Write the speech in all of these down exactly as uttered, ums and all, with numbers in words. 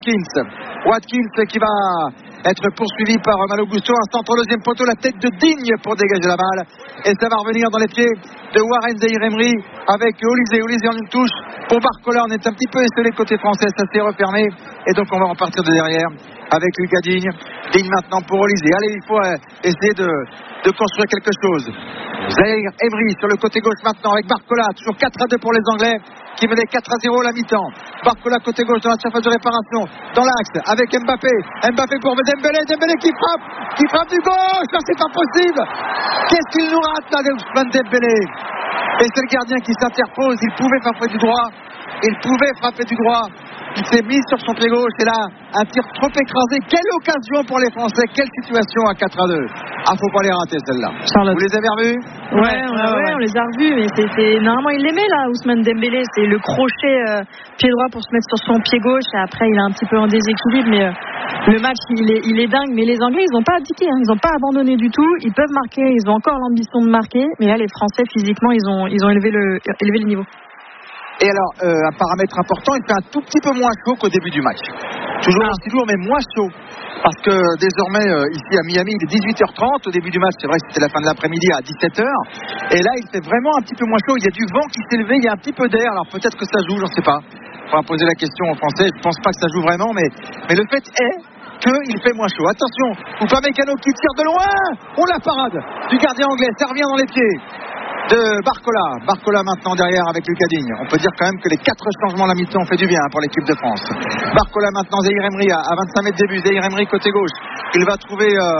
Watkins. Watkins qui va être poursuivi par Malo Gusto. Un centre au deuxième poteau, la tête de Digne pour dégager la balle. Et ça va revenir dans les pieds de Warren Zaïre-Emery avec Olysée. Olysée en une touche pour Barcola. On est un petit peu esselé côté français, ça s'est refermé. Et donc on va repartir de derrière avec Lucas Digne. Digne maintenant pour Olysée. Allez, il faut essayer de, de construire quelque chose. Zaïre-Emery sur le côté gauche maintenant avec Barcola. Toujours quatre à deux pour les Anglais qui menaient quatre à zéro la mi-temps. Barcola côté gauche dans la surface de réparation, dans l'axe avec Mbappé. Mbappé pour Dembélé. Dembélé qui frappe, qui frappe du gauche. Non, c'est pas possible. Qu'est-ce qu'il nous rate là, Ousmane Dembélé? Et c'est le gardien qui s'interpose. Il pouvait frapper du droit. Il pouvait frapper du droit. Il s'est mis sur son pied gauche et là, un tir trop écrasé. Quelle occasion pour les Français. Quelle situation à quatre à deux. Ah, faut pas les rater celle-là. Charlotte. Vous les avez revus? Ouais, ouais, ouais, ouais, on les a revus. Mais c'est, c'est... Normalement, il l'aimait là, Ousmane Dembélé. C'est le crochet euh, pied droit pour se mettre sur son pied gauche. Et après, il est un petit peu en déséquilibre. Mais euh, le match, il est, il est dingue. Mais les Anglais, ils n'ont pas abdiqué. Hein. Ils n'ont pas abandonné du tout. Ils peuvent marquer. Ils ont encore l'ambition de marquer. Mais là, les Français, physiquement, ils ont, ils ont élevé, le, élevé le niveau. Et alors, euh, un paramètre important, il fait un tout petit peu moins chaud qu'au début du match. Toujours aussi lourd, mais moins chaud. Parce que désormais, euh, ici à Miami, il est dix-huit heures trente. Au début du match, c'est vrai que c'était la fin de l'après-midi à dix-sept heures. Et là, il fait vraiment un petit peu moins chaud. Il y a du vent qui s'est levé, il y a un petit peu d'air. Alors peut-être que ça joue, j'en sais pas. On va poser la question aux Français. Je pense pas que ça joue vraiment, mais, mais le fait est qu'il fait moins chaud. Attention, Upamecano qui tire de loin. On la parade du gardien anglais. Ça revient dans les pieds de Barcola. Barcola maintenant derrière avec Lucas Digne. On peut dire quand même que les quatre changements à la mi-temps ont fait du bien pour l'équipe de France. Barcola maintenant, Zaïre-Emery à vingt-cinq mètres début. Zaïre-Emery côté gauche. Il va trouver euh,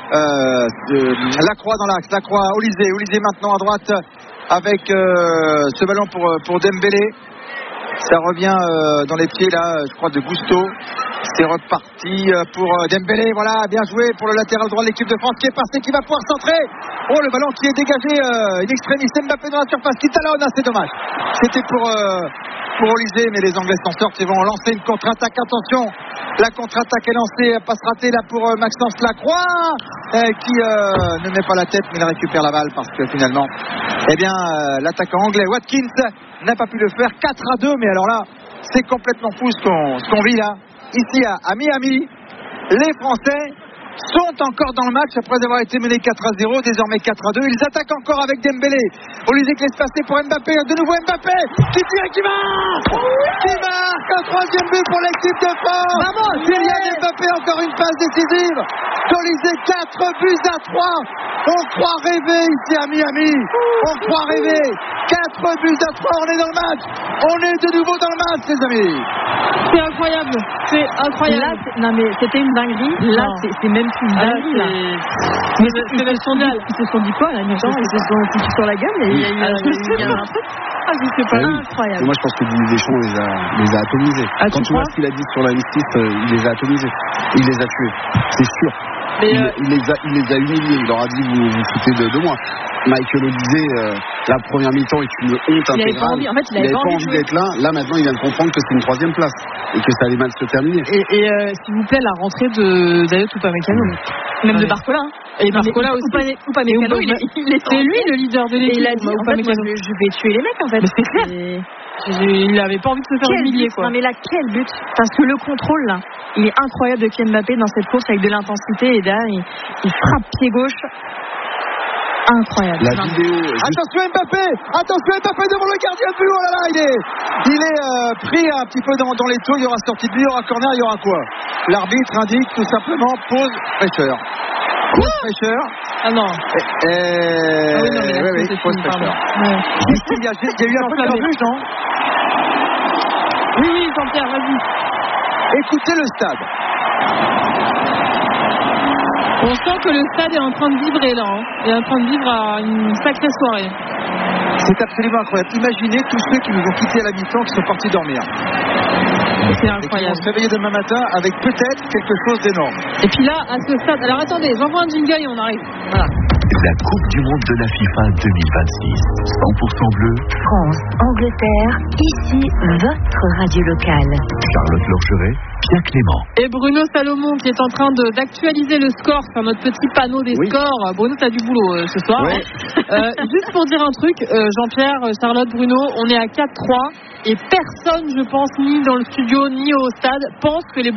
euh, Lacroix dans l'axe. Lacroix, Olysée. Olysée maintenant à droite avec euh, ce ballon pour, pour Dembélé. Ça revient euh, dans les pieds là, je crois, de Gusto. C'est reparti pour Dembélé, voilà, bien joué pour le latéral droit de l'équipe de France qui est passé, qui va pouvoir centrer. Oh, le ballon qui est dégagé, euh, une extrémiste, Mbappé dans la surface, qui talonne, c'est dommage. C'était pour, euh, pour Olysée, mais les Anglais s'en sortent, ils vont lancer une contre-attaque, attention. La contre-attaque est lancée, passe ratée là pour euh, Maxence Lacroix, euh, qui euh, ne met pas la tête, mais il récupère la balle parce que finalement, eh bien, euh, l'attaquant anglais Watkins n'a pas pu le faire. quatre à deux, mais alors là, c'est complètement fou ce qu'on, ce qu'on vit là. Ici à, à Miami, les Français sont encore dans le match après avoir été menés quatre à zéro, désormais quatre à deux. Ils attaquent encore avec Dembélé. Olysée qui laisse passer pour Mbappé. De nouveau Mbappé qui tire et qui marque Qui marque un troisième but pour l'équipe de France. Kylian Mbappé, encore une passe décisive. Olysée, quatre buts à trois. On croit rêver ici à Miami. On croit rêver. quatre buts à trois, on est dans le match. On est de nouveau dans le match, les amis. C'est incroyable. C'est incroyable. Là, c'est... Non, mais c'était une dinguerie. Là, c'est, c'est même plus une dinguerie. Ah, là, c'est... Mais c'est, c'est ils, se sont dit, ils se sont dit quoi, là? Ils se sont foutus sur la gueule. Et il y a eu, euh, il y a eu un truc. Ah, je sais pas. Ah, oui. Incroyable. Moi, je pense que Didier Deschamps les a, les a atomisés. Ah, quand tu, tu vois ce qu'il a dit sur la M six, il les a atomisés. Il les a tués. C'est sûr. Il, euh... il, les a, il les a humiliés. Il leur a dit vous vous foutez de, de moi. Michael Olysée, euh, la première mi-temps est une honte il intégrale. Envie, en fait, il n'avait pas envie, envie d'être là. Là, maintenant, il vient de comprendre que c'est une troisième place et que ça allait mal se terminer. Et, et euh, s'il vous plaît, la rentrée de Dayot Upamecano, mmh. même ouais. de Barcola. Hein. Et non, Barcola aussi. Upamecano, il, il est c'est lui le leader de l'équipe. Et il a dit, en fait, moi, je, je vais tuer les mecs, en fait. Mais c'est clair. Et... Il n'avait pas envie de se faire humilier, quoi. Non, mais là, quel but! Parce que le contrôle, là, il est incroyable de Kylian Mbappé dans cette course avec de l'intensité et derrière, il, il frappe pied gauche. Incroyable. La vidéo. Attention Mbappé, attention Mbappé devant le gardien de but. Oh là là, il est, il est euh, pris un petit peu dans, dans les taux. Il y aura sortie de but, il y aura corner, il y aura quoi? L'arbitre indique tout simplement pause fraîcheur. Pause fraîcheur. Ah non. Et, et... Ah oui, non, mais là, oui, oui, pause fraîcheur. Ouais. Il, y a, il y a eu un peu de rebut, non? Oui, oui, Jean-Pierre, vas-y. Écoutez le stade. On sent que le stade est en train de vibrer là. Hein. Il est en train de vivre à une sacrée soirée. C'est absolument incroyable. Imaginez tous ceux qui nous ont quittés à la mi-temps qui sont partis dormir. C'est incroyable. Et qui vont se réveiller demain matin avec peut-être quelque chose d'énorme. Et puis là, à ce stade, alors attendez, j'envoie un jingle et on arrive. Voilà. La Coupe du Monde de la FIFA deux mille vingt-six. cent pour cent bleu. France, Angleterre, ici votre radio locale. Charlotte Lorgeret, Pierre Clément. Et Bruno Salomon qui est en train de, d'actualiser le score sur notre petit panneau des oui. scores. Bruno, t'as du boulot euh, ce soir. Ouais. euh, juste pour dire un truc, euh, Jean-Pierre, Charlotte, Bruno, on est à quatre trois et personne, je pense, ni dans le studio ni au stade, pense que les